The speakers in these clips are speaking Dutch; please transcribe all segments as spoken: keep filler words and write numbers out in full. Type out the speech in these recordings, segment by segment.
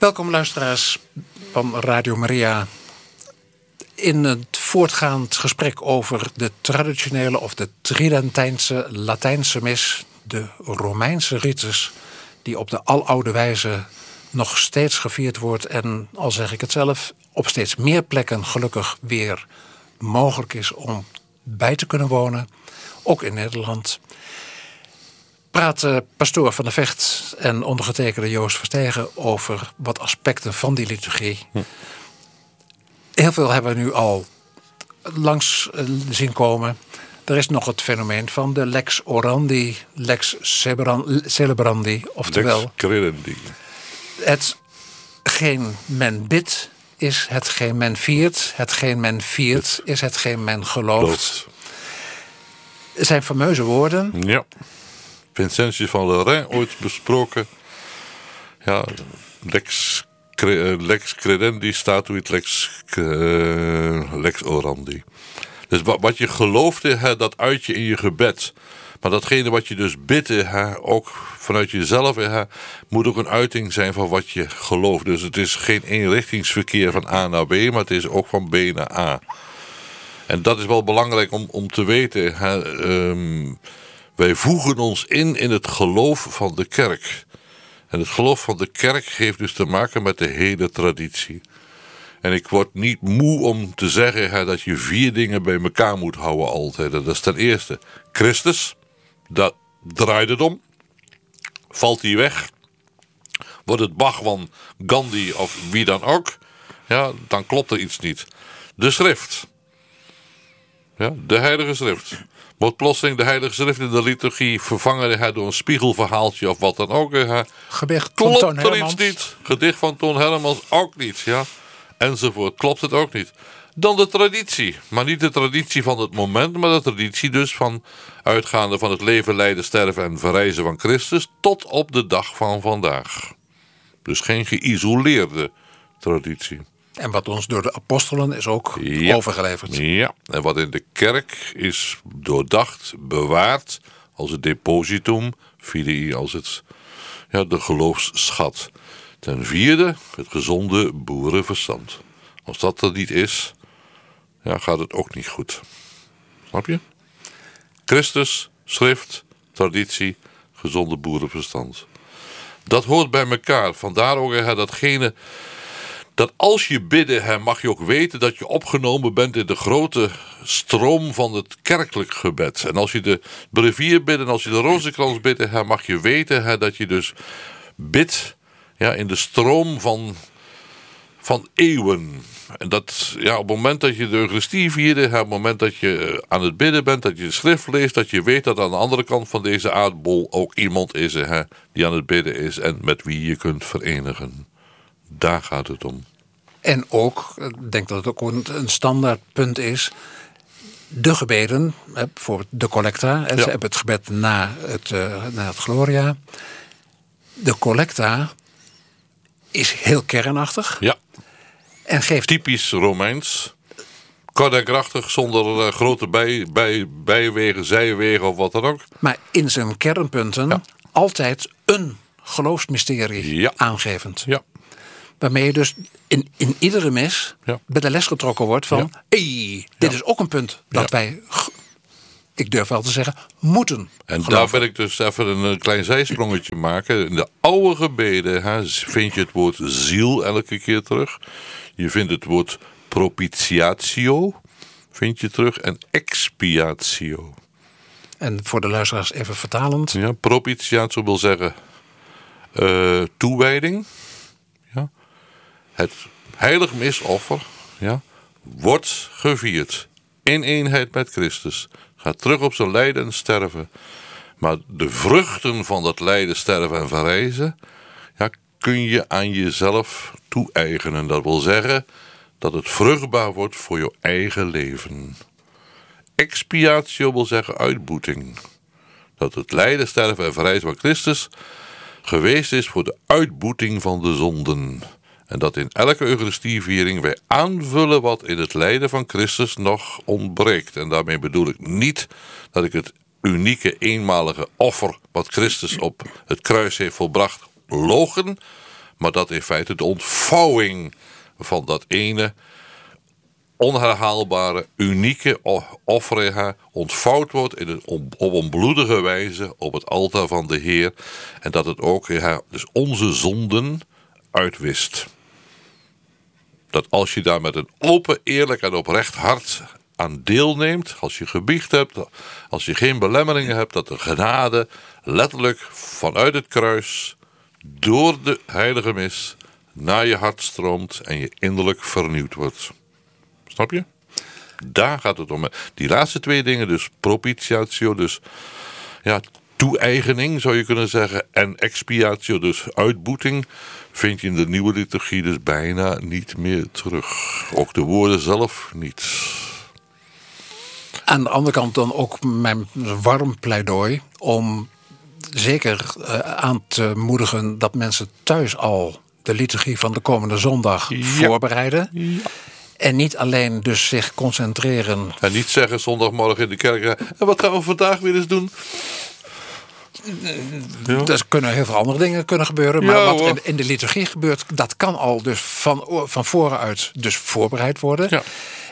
Welkom luisteraars van Radio Maria. In het voortgaand gesprek over de traditionele of de Tridentijnse Latijnse mis, de Romeinse ritus, die op de aloude wijze nog steeds gevierd wordt en, al zeg ik het zelf, op steeds meer plekken gelukkig weer mogelijk is om bij te kunnen wonen, ook in Nederland. Praat uh, pastoor Van der Vecht en ondergetekende Joost Verstegen over wat aspecten van die liturgie. Hm. Heel veel hebben we nu al langs uh, zien komen. Er is nog het fenomeen van de lex orandi, lex celebrandi, oftewel lex credendi. Hetgeen men bidt is hetgeen men viert, hetgeen men viert is hetgeen men gelooft. Het zijn fameuze woorden. Ja. Vincentius van Lorrain ooit besproken. Ja, lex, cre, lex credendi statuit lex, uh, lex orandi. Dus wat, wat je geloofde, hè, dat uit je in je gebed. Maar datgene wat je dus bidt, hè, ook vanuit jezelf, hè, moet ook een uiting zijn van wat je gelooft. Dus het is geen eenrichtingsverkeer van A naar B, maar het is ook van B naar A. En dat is wel belangrijk om, om te weten. Hè, um, Wij voegen ons in in het geloof van de kerk. En het geloof van de kerk heeft dus te maken met de hele traditie. En ik word niet moe om te zeggen hè, dat je vier dingen bij elkaar moet houden altijd. Dat is ten eerste Christus. Dat draait het om. Valt hij weg? Wordt het Bhagwan, Gandhi of wie dan ook? Ja, dan klopt er iets niet. De schrift. Ja, de heilige schrift. Wordt plotseling de heilige schrift in de liturgie vervangen hè, door een spiegelverhaaltje of wat dan ook. Hè. Gedicht van klopt Toon er Hermans. iets niet. Gedicht van Toon Hermans ook niet. Ja. Enzovoort. Klopt het ook niet. Dan de traditie. Maar niet de traditie van het moment, maar de traditie dus van uitgaande van het leven, lijden, sterven en verrijzen van Christus tot op de dag van vandaag. Dus geen geïsoleerde traditie. En wat ons door de apostelen is ook ja. overgeleverd. Ja, en wat in de kerk is doordacht, bewaard als het depositum, fidei als het, ja, de geloofsschat. Ten vierde, het gezonde boerenverstand. Als dat er niet is, ja, gaat het ook niet goed. Snap je? Christus, schrift, traditie, gezonde boerenverstand. Dat hoort bij elkaar. Vandaar ook hè, datgene... dat als je bidden, hè, mag je ook weten dat je opgenomen bent in de grote stroom van het kerkelijk gebed. En als je de brevier bidt en als je de rozenkrans bidt, hè, mag je weten hè, dat je dus bidt ja, in de stroom van, van eeuwen. En dat ja, op het moment dat je de Eucharistie vierde, hè, op het moment dat je aan het bidden bent, dat je de schrift leest, dat je weet dat aan de andere kant van deze aardbol ook iemand is hè, die aan het bidden is en met wie je kunt verenigen. Daar gaat het om. En ook, ik denk dat het ook een, een standaardpunt is, de gebeden, bijvoorbeeld de collecta, ja. Ze hebben het gebed na het, uh, na het Gloria. De collecta is heel kernachtig. Ja. En geeft... Typisch Romeins. Kort en krachtig, zonder uh, grote bij, bij, bijwegen, zijwegen of wat dan ook. Maar in zijn kernpunten ja. altijd een geloofsmysterie ja. aangevend. Ja. Waarmee je dus in, in iedere mis ja. bij de les getrokken wordt van... Ja. Hey, dit ja. is ook een punt dat ja. wij, ik durf wel te zeggen, moeten En geloven. daar wil ik dus even een klein zijsprongetje maken. In de oude gebeden hè, vind je het woord ziel elke keer terug. Je vindt het woord propitiatio, vind je terug. En expiatio. En voor de luisteraars even vertalend. Ja, propitiatio wil zeggen uh, toewijding. Ja. Het heilig misoffer ja, wordt gevierd in eenheid met Christus. Gaat terug op zijn lijden en sterven. Maar de vruchten van dat lijden, sterven en verrijzen ja, kun je aan jezelf toe-eigenen. Dat wil zeggen dat het vruchtbaar wordt voor je eigen leven. Expiatio wil zeggen uitboeting. Dat het lijden, sterven en verrijzen van Christus geweest is voor de uitboeting van de zonden. En dat in elke Eucharistieviering wij aanvullen wat in het lijden van Christus nog ontbreekt. En daarmee bedoel ik niet dat ik het unieke, eenmalige offer wat Christus op het kruis heeft volbracht logen. maar dat in feite de ontvouwing van dat ene onherhaalbare, unieke offering ontvouwd wordt in een, op een bloedige wijze op het altaar van de Heer. En dat het ook ja, dus onze zonden uitwist. Dat als je daar met een open, eerlijk en oprecht hart aan deelneemt, als je gebiecht hebt, als je geen belemmeringen hebt, dat de genade letterlijk vanuit het kruis door de heilige mis naar je hart stroomt en je innerlijk vernieuwd wordt. Snap je? Daar gaat het om. Die laatste twee dingen, dus propitiatio, dus ja, toe-eigening zou je kunnen zeggen, en expiatio, dus uitboeting, vind je in de nieuwe liturgie dus bijna niet meer terug. Ook de woorden zelf niet. Aan de andere kant dan ook mijn warm pleidooi om zeker uh, aan te moedigen dat mensen thuis al de liturgie van de komende zondag ja. voorbereiden. Ja. En niet alleen dus zich concentreren. En niet zeggen zondagmorgen in de kerk, en wat gaan we vandaag weer eens doen? Ja. Er kunnen heel veel andere dingen kunnen gebeuren. Maar ja, wat in, in de liturgie gebeurt, dat kan al dus van, van voren dus voorbereid worden. Ja.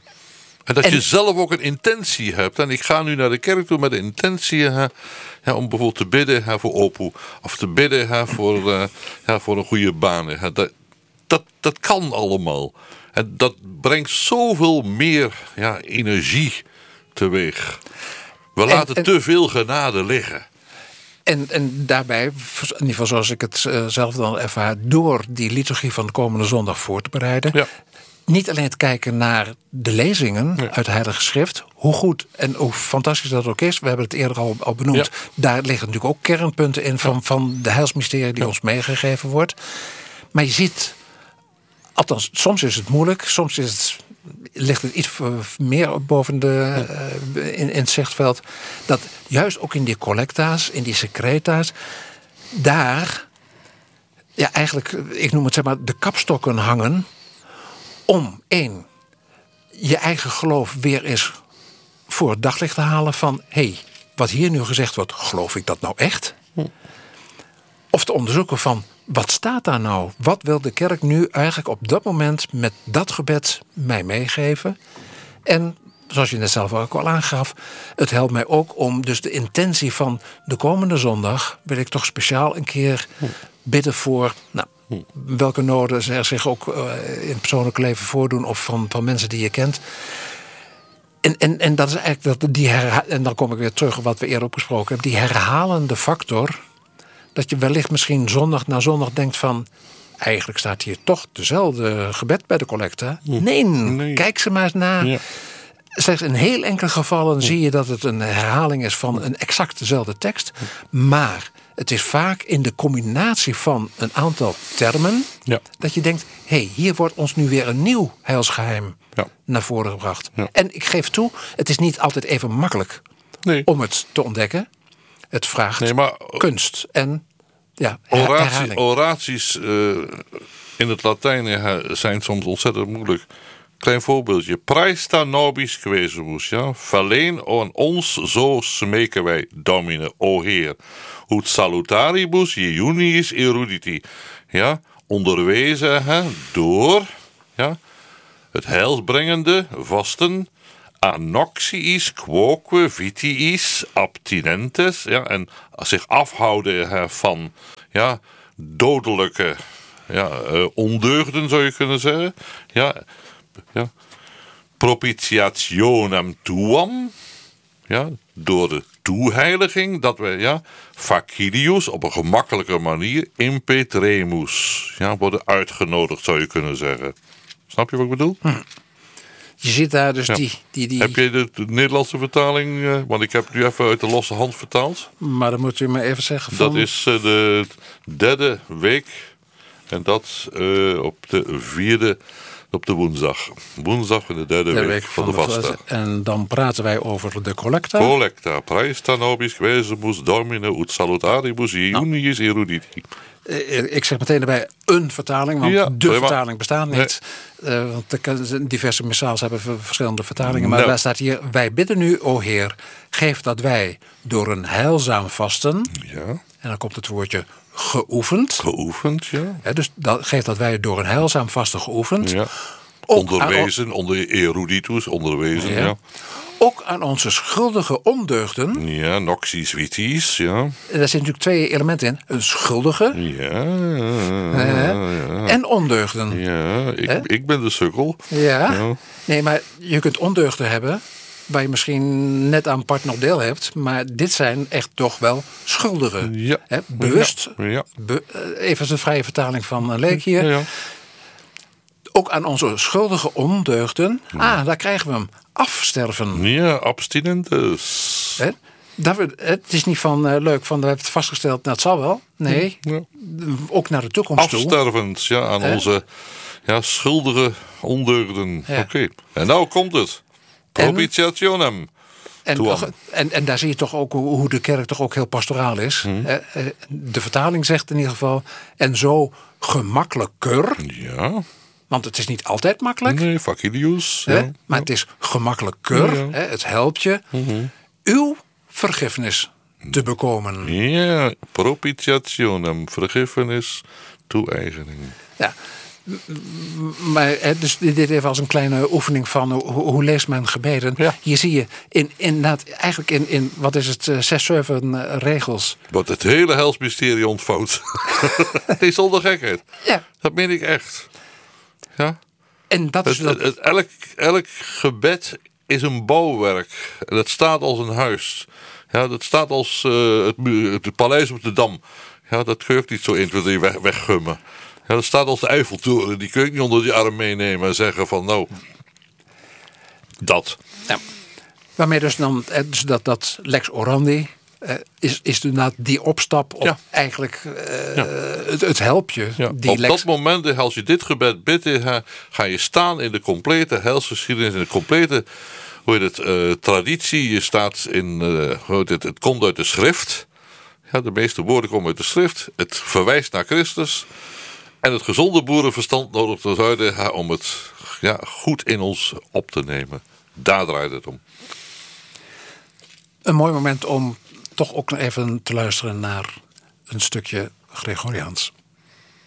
En dat en, je zelf ook een intentie hebt. En ik ga nu naar de kerk toe met de intentie hè, ja, om bijvoorbeeld te bidden hè, voor Opoe. Of te bidden hè, voor, uh, ja, voor een goede baan. Hè. Dat, dat, dat kan allemaal. En dat brengt zoveel meer ja, energie teweeg. We en, laten en, te veel genade liggen. En, en daarbij, in ieder geval zoals ik het uh, zelf dan ervaar, door die liturgie van de komende zondag voor te bereiden. Ja. Niet alleen het kijken naar de lezingen ja. uit de Heilige Schrift. Hoe goed en hoe fantastisch dat ook is. We hebben het eerder al, al benoemd. Ja. Daar liggen natuurlijk ook kernpunten in van, van de heilsmysterie die ja. ons meegegeven wordt. Maar je ziet, althans soms is het moeilijk. Soms is het, ligt het iets meer boven de, uh, in, in het zichtveld. Dat juist ook in die collecta's, in die secreta's, daar ja eigenlijk, ik noem het zeg maar, de kapstokken hangen. Om één, je eigen geloof weer eens voor het daglicht te halen van, hé, hey, wat hier nu gezegd wordt, geloof ik dat nou echt? Hm. Of te onderzoeken van, wat staat daar nou? Wat wil de kerk nu eigenlijk op dat moment met dat gebed mij meegeven? En zoals je net zelf ook al aangaf, het helpt mij ook om dus de intentie van de komende zondag, wil ik toch speciaal een keer hm. bidden voor, nou, welke noden er zich ook uh, in het persoonlijke leven voordoen of van, van mensen die je kent. En, en, en dat is eigenlijk dat die herha- en dan kom ik weer terug op wat we eerder opgesproken hebben, die herhalende factor, dat je wellicht misschien zondag na zondag denkt van, eigenlijk staat hier toch dezelfde gebed bij de collecte. Nee, nee. Kijk ze maar eens na. Ja. Slechts in heel enkele gevallen ja. zie je dat het een herhaling is van een exact dezelfde tekst, maar het is vaak in de combinatie van een aantal termen ja. dat je denkt, hé, hey, hier wordt ons nu weer een nieuw heilsgeheim ja. naar voren gebracht. Ja. En ik geef toe, het is niet altijd even makkelijk nee. om het te ontdekken. Het vraagt nee, maar, kunst en ja, her- oratie, oraties uh, in het Latijn uh, zijn soms ontzettend moeilijk. Klein voorbeeldje. Praesta nobis quesumus, ja. Verleen aan ons, zo smeken wij, Domine, o Heer. Ut salutaribus iuniis eruditi. Ja, onderwezen hè, door ja, het heilsbrengende vasten anoxiis quoque vitiis abstinentes. Ja, en zich afhouden hè, van ja, dodelijke ja, uh, ondeugden, zou je kunnen zeggen. Ja, ja. Propitiationem tuam. Ja, door de toeheiliging, dat we, ja, facilius op een gemakkelijke manier impetremus, ja, worden uitgenodigd, zou je kunnen zeggen. Snap je wat ik bedoel? Hm. Je ziet daar dus ja. die, die, die... Heb je de, de Nederlandse vertaling, uh, want ik heb het nu even uit de losse hand vertaald. Maar dan moet u me even zeggen van... Dat is uh, de derde week en dat uh, op de vierde... Op de woensdag. Woensdag in de derde de week, week van, van de vaste. En dan praten wij over de collecta. Collecta. Praesta nobis quesumus domine ut salutaribus iuniis eruditi. Ik zeg meteen erbij een vertaling, want ja, de vertaling bestaat niet. Nee. Uh, want de diverse missaals hebben verschillende vertalingen. Maar no. daar staat hier, wij bidden nu, o Heer, geef dat wij door een heilzaam vasten... Ja. En dan komt het woordje geoefend. Geoefend, ja. Hè, dus dat geeft dat wij het door een heilzaam vaste geoefend. ja. Ook Onderwezen, aan, onder eruditus, onderwezen, ja. ja. Ook aan onze schuldige ondeugden. Ja, noxis vitis, ja. En daar zitten natuurlijk twee elementen in. Een schuldige Ja, eh, ja. en ondeugden. Ja, ik, Hè? ik ben de sukkel. Ja. Ja. Nee, maar je kunt ondeugden hebben waar je misschien net aan part nog deel hebt. Maar dit zijn echt toch wel schuldigen. Ja. Hè, bewust. Ja. Ja. Be- eh, even de vrije vertaling van een leek hier. Ja, ja. Ook aan onze schuldige ondeugden. Ah, daar krijgen we hem. Afsterven. Ja, abstinentus. Hè? Dat we, het is niet van uh, leuk, van we hebben het vastgesteld, nou, het zal wel. Nee, Ja. ook naar de toekomst toe. Afstervend, ja, aan Hè? onze ja, schuldige ondeugden. Ja. Oké. En nou komt het. Propitiationem. En, Toean. en, en daar zie je toch ook hoe, hoe de kerk toch ook heel pastoraal is. Hmm. Eh, eh, De vertaling zegt in ieder geval, en zo gemakkelijker, Ja. want het is niet altijd makkelijk, Nee, facilius. hè, Ja. maar het is gemakkelijker, Ja. hè, het helpt je, uw vergiffenis te bekomen. Ja, propitiationem. Vergiffenis, toe-eigening. Ja. M- m- Maar hè, dus dit even als een kleine oefening van hoe, hoe leest men gebeden. Ja. Hier zie je in, inderdaad eigenlijk in, in wat is het, eh, zes, zeven eh, regels. Wat het hele helsmysterie ontvouwt. Nee, zonder gekheid. Ja. Dat meen ik echt. Ja. En dat is Het, dat. het, het- elk, elk gebed is een bouwwerk. En het staat als een huis. Ja, dat staat als eh, het, mu- het paleis op de Dam. Ja, dat kun je ook niet zo één, twee, drie weg, weggummen. Ja, dat staat als de Eiffeltoren. Die kun je niet onder die arm meenemen en zeggen van nou, dat. Ja. Waarmee dus dan eh, dus dat, dat lex orandi eh, is, is inderdaad die opstap op Ja. eigenlijk eh, Ja. het, het helpt je. Ja, Die op lex, dat moment, als je dit gebed bidt, ga, ga je staan in de complete helsgeschiedenis, in de complete hoe heet het, eh, traditie. Je staat in, eh, hoe heet het, het komt uit de schrift. Ja, de meeste woorden komen uit de schrift. Het verwijst naar Christus. En het gezonde boerenverstand nodigt ons uit ja, om het ja, goed in ons op te nemen. Daar draait het om. Een mooi moment om toch ook nog even te luisteren naar een stukje Gregoriaans.